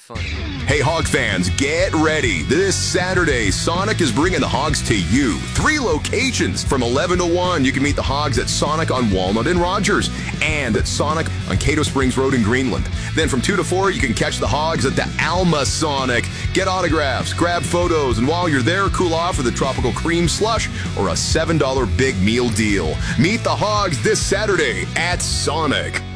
funny. Hey, Hog fans, get ready. This Saturday, Sonic is bringing the Hogs to you. 3 locations. From 11 to 1, you can meet the Hogs at Sonic on Walnut and Rogers, and at Sonic on Cato Springs Road in Greenland. Then from 2 to 4, you can catch the Hogs at the Alma Sonic. Get autographs, grab photos, and while you're there, cool off with a tropical cream slush or a $7 big meal deal. Meet the Hogs this Saturday at Sonic.